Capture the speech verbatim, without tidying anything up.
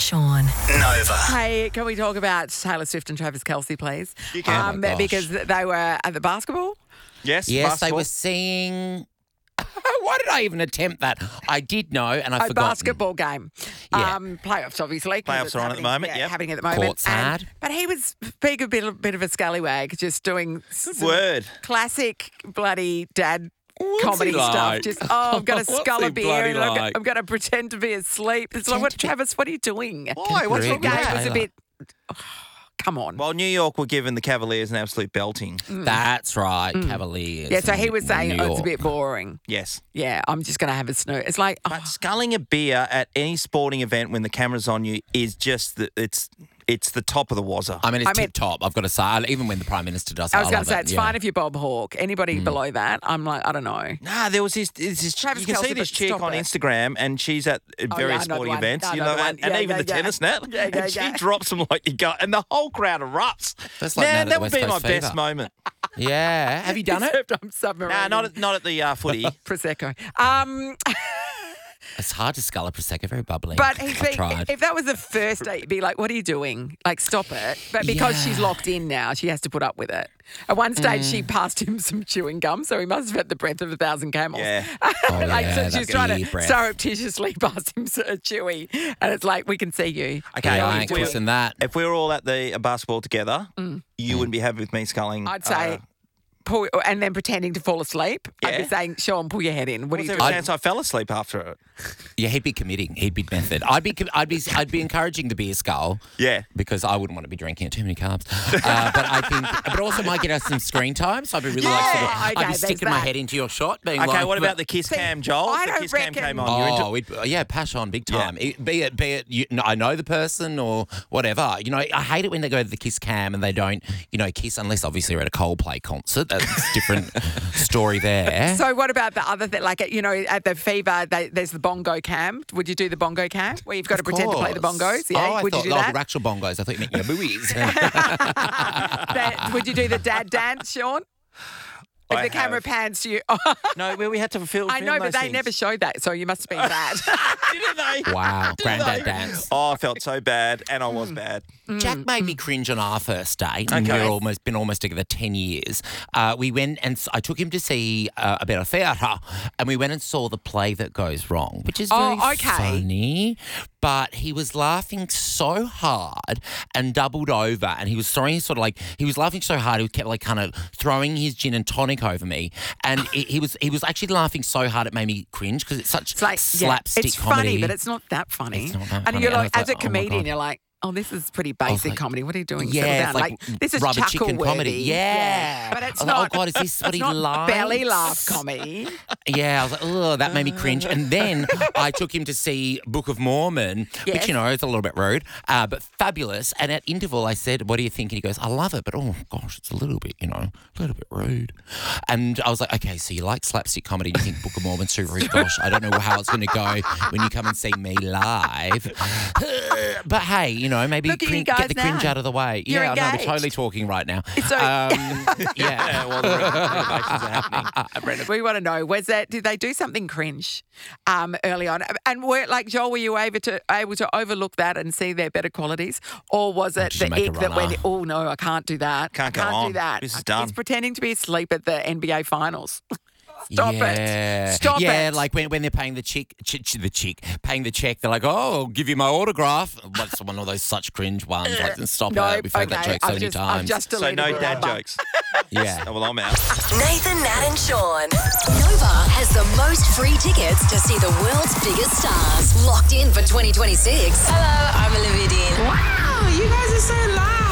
Sean. Nova. Hey, can we talk about Taylor Swift and Travis Kelce, please? You can. Um, Oh my gosh. because they were at the basketball. Yes, Yes, basketball. they were seeing. Why did I even attempt that? I did know, and I A forgot. basketball game. Yeah. Um, playoffs, obviously. 'cause Playoffs it's are on at the happening- moment, yeah, yep. happening at the moment. Courtside. And- But he was being a bit, bit of a scallywag, just doing some word. classic bloody dad What's comedy he stuff. like? Just, oh, I'm going to What's skull he a beer bloody and I'm, like? I'm going to pretend to be asleep. It's like, Pretend what, to be- Travis, what are you doing? Why? What's Correct, wrong The with game that? was a Taylor. bit... oh, come on. Well, New York were giving the Cavaliers an absolute belting. That's right, Cavaliers. Mm. yeah, so he and was saying New oh, it's a York. bit boring. Yes. Yeah, I'm just going to have a snooze. It's like, oh, But sculling a beer at any sporting event when the camera's on you is just the, it's it's the top of the wazza. I mean, it's I mean- tip top. I've got to say, even when the Prime Minister does it, I was I going love to say, it, it's yeah. fine if you're Bob Hawke. Anybody below that, I'm like, I don't know. Nah, there was this. this, this Travis you can Kelce, see this but chick stop on it. Instagram, and she's at uh, Oh, various yeah, I know the sporting one. events, I you know know, the one. and, and Yeah, even yeah, the yeah. tennis net. Yeah, yeah, and she yeah. drops them like you go, and the whole crowd erupts. That's like Man, Mad at that the would West be my Coast Fever. best moment. Yeah. Have you done it? Except I'm submarine. Nah, not at, not at the uh, footy. Prosecco. Um, It's hard to scull a Prosecco, very bubbly. but he's I've been, tried. if that was the first date, you'd be like, what are you doing? Like, stop it. But because Yeah. she's locked in now, she has to put up with it. At one stage, Mm. she passed him some chewing gum, so he must have had the breath of a thousand camels. Yeah. Oh, like, yeah, so that she's trying beer to breath. surreptitiously pass him a chewy. And it's like, we can see you. Okay, Yeah, I if ain't we- kissing that. If we were all at the uh, basketball together, you wouldn't be happy with me sculling. Mm. I'd say, Uh, pull, and then pretending to fall asleep. I'd be Yeah. saying, Sean, pull your head in. What are was you there doing? a chance I fell asleep after it? Yeah, he'd be committing. He'd be method. I'd be, com- I'd be, I'd be encouraging the beer skull. Yeah. Because I wouldn't want to be drinking it, too many carbs. Uh, but I think, but also might get us some screen time. So I'd be really like, sort of, Yeah, I'd okay, be there's sticking my that. head into your shot, being Okay, like, what about the kiss See, cam, Joel? I If the don't kiss cam reckon- came on. You're into Oh, we'd, yeah, pass on big time. It- be it, be it, you, I know the person or whatever. You know, I hate it when they go to the kiss cam and they don't, you know, kiss unless obviously we're at a Coldplay concert. That's a different story there. So what about the other thing? Like, you know, at the Fever, they, there's the bongo cam. Would you do the bongo cam where you've got to Of pretend to play the course. bongos? Yeah, Oh, I would thought, you do oh, that? the actual bongos. I thought you meant your buoys. That- Would you do the dad dance, Sean? If I the camera have. pans to you. No, well, we had to film. I know, film but those they things. never showed that, so you must have been bad. Didn't they? Wow, granddad they? dance. Oh, I felt so bad, and I Hmm. was bad. Jack made me cringe on our first date. And Okay. we've almost been almost together ten years. Uh, we went and s- I took him to see uh, a bit of theatre, and we went and saw The Play That Goes Wrong, which is very Oh, okay. funny. But he was laughing so hard and doubled over, and he was throwing sort of like he was laughing so hard he kept like kind of throwing his gin and tonic over me, and he, he was he was actually laughing so hard it made me cringe because it's such It's like, yeah, slapstick it's comedy. funny, but it's not that funny. It's not that and funny. you're And I like, was as a like, oh my comedian, God. you're like, oh, this is pretty was basic like, comedy. What are you doing? Yeah, Settle it's down. like Like, this is rubber chicken chuckle-worthy. comedy. Yeah. But it's I was like, not. oh God, is this what it's he not likes? belly laugh comedy. Yeah, I was like, oh, that made me cringe. And then I took him to see Book of Mormon, Yes. which, you know, is a little bit rude, uh, but fabulous. And at interval, I said, what do you think? And he goes, I love it, but oh, gosh, it's a little bit, you know, a little bit rude. And I was like, okay, so you like slapstick comedy and you think Book of Mormon's too rude? Gosh, I don't know how it's going to go when you come and see me live. But hey, you know, maybe Look at you crin- guys get the cringe now. out of the way. You're yeah, I know, engaged. we're totally talking right now. So- Um, yeah. Yeah, well, the renovations are happening. We want to know, was that, did they do something cringe um, early on? And were, like, Joel, were you able to able to overlook that and see their better qualities? Or was it did the you make a ick that runner? went, oh, no, I can't do that. Can't I go can't on. do that. This is I- done. He's pretending to be asleep at the N B A finals. Stop yeah. it. Stop yeah, it. like when, when they're paying the chick, ch- ch- the chick, paying the check, they're like, oh, I'll give you my autograph. What's one of those such cringe ones? Like, stop no, it. We've heard okay. that joke so I've many just, I've times. just So deleted no the dad number. jokes. yeah. Oh, well, I'm out. Nathan, Nat, and Sean. Nova has the most free tickets to see the world's biggest stars. Locked in for twenty twenty-six. Hello, I'm Olivia Dean. Wow, you guys are so loud.